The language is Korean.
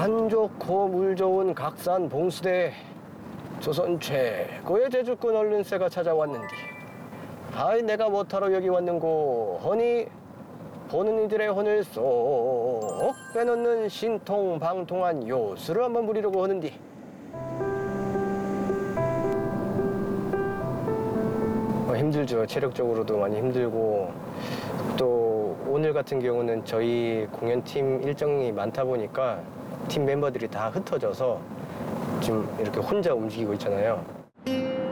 산 좋고 물 좋은 각산 봉수대 조선 최고의 제주꾼 얼른새가 찾아왔는디 아이 내가 뭐하러 여기 왔는고 허니 보는 이들의 혼을 쏙 빼놓는 신통방통한 요술을 한번 부리려고 하는디 힘들죠. 체력적으로도 많이 힘들고 또 오늘 같은 경우는 저희 공연팀 일정이 많다 보니까 팀 멤버들이 다 흩어져서 지금 이렇게 혼자 움직이고 있잖아요.